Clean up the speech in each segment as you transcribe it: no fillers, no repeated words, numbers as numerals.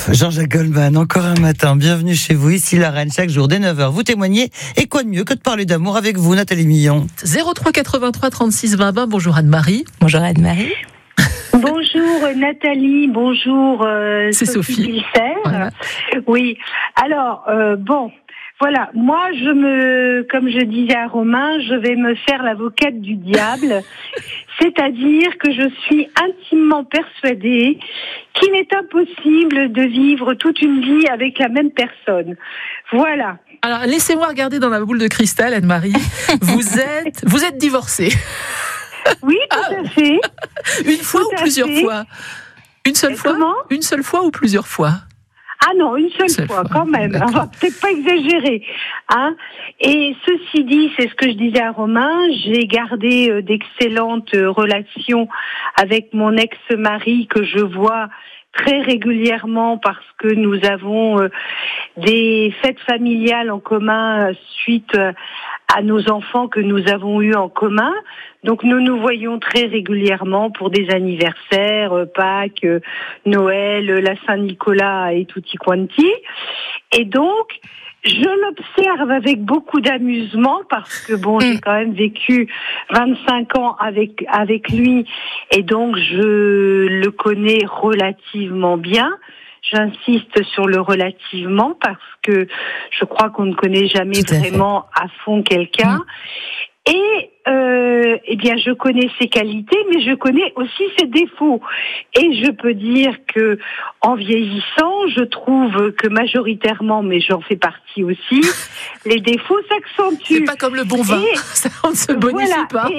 Jean-Jacques Goldman, encore un matin, bienvenue chez vous, ici Lorraine, chaque jour dès 9h, vous témoignez, et quoi de mieux que de parler d'amour avec vous, Nathalie Millon. 03 83 36 20 20, bonjour Anne-Marie. Bonjour Anne-Marie. Bonjour Nathalie, bonjour C'est Sophie. Pilser. Voilà. Oui, alors voilà, moi comme je disais à Romain, je vais me faire l'avocate du diable, c'est-à-dire que je suis intimement persuadée qu'il est impossible de vivre toute une vie avec la même personne. Voilà. Alors laissez-moi regarder dans ma boule de cristal, Anne-Marie. Vous êtes divorcée. Oui, tout à fait. Une fois Tout ou à plusieurs fait. fois? Une seule fois? Comment ? Une seule fois ou plusieurs fois? Ah non, une seule fois, quand même. D'accord. On va peut-être pas exagérer, hein. Et ceci dit, c'est ce que je disais à Romain, j'ai gardé d'excellentes relations avec mon ex-mari que je vois très régulièrement parce que nous avons des fêtes familiales en commun suite à nos enfants que nous avons eus en commun. Donc nous nous voyons très régulièrement pour des anniversaires, Pâques, Noël, la Saint-Nicolas et tutti quanti. Et donc je l'observe avec beaucoup d'amusement parce que j'ai quand même vécu 25 ans avec lui et donc je le connais relativement bien. J'insiste sur le relativement parce que je crois qu'on ne connaît jamais vraiment à fond quelqu'un. Et eh bien, je connais ses qualités, mais je connais aussi ses défauts. Et je peux dire que, en vieillissant, je trouve que majoritairement, mais j'en fais partie aussi, les défauts s'accentuent. C'est pas comme le bon vin, ça on ne se bonifie pas.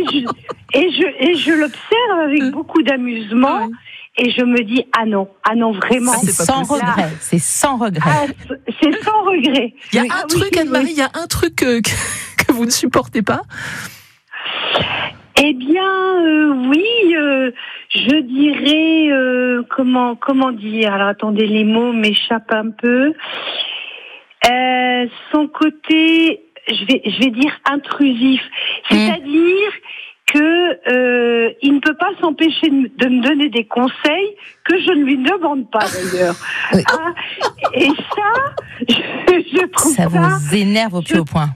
Et je l'observe avec beaucoup d'amusement. Ouais. Et je me dis, ah non, vraiment. C'est sans regret, c'est sans regret. C'est sans regret. Il y a un truc, Anne-Marie, il y a un truc que vous ne supportez pas? Eh bien, oui, je dirais, comment dire? Alors attendez, les mots m'échappent un peu. Son côté, je vais dire intrusif. C'est-à-dire que il ne peut pas s'empêcher de me donner des conseils que je ne lui demande pas d'ailleurs. Oui. Et ça, je trouve ça vous énerve au plus haut point.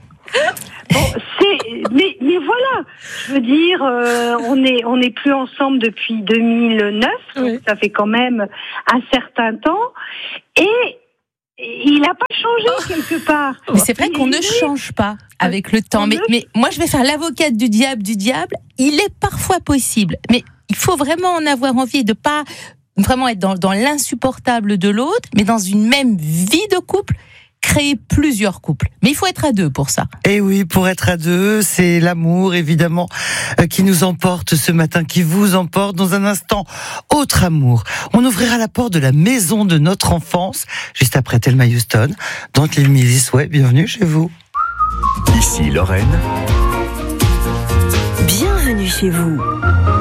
Mais voilà, je veux dire, on est plus ensemble depuis 2009, donc ça fait quand même un certain temps, et il n'a pas changé quelque part. Mais c'est vrai qu'on ne change pas avec le temps. Mais moi, je vais faire l'avocate du diable. Il est parfois possible, mais il faut vraiment en avoir envie de pas vraiment être dans l'insupportable de l'autre, mais dans une même vie de couple, créer plusieurs couples. Mais il faut être à deux pour ça. Et oui, pour être à deux, c'est l'amour, évidemment, qui nous emporte ce matin, qui vous emporte. Dans un instant, autre amour. On ouvrira la porte de la maison de notre enfance, juste après Thelma Houston, dans l'île Mizis. Ouais, bienvenue chez vous. Ici Lorraine. Bienvenue chez vous.